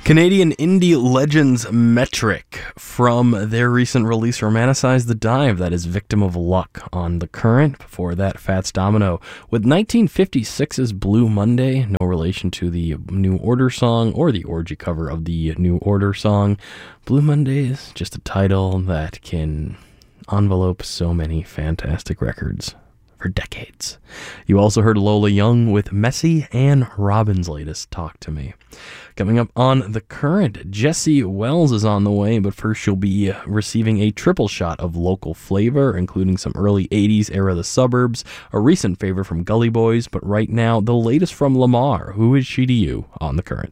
Canadian indie legends Metric, from their recent release Romanticize the Dive, that is Victim of Luck on The Current. Before that, Fats Domino with 1956's Blue Monday, no relation to the New Order song or the Orgy cover of the New Order song. Blue Monday is just a title that can envelope so many fantastic records for decades. You also heard Lola Young with Messy and Robin's latest Talk to Me. Coming up on The Current, Jesse Wells is on the way, but first she'll be receiving a triple shot of local flavor, including some early 80s era The Suburbs, a recent favorite from Gully Boys, but right now, the latest from Lamar. Who is she to you on The Current?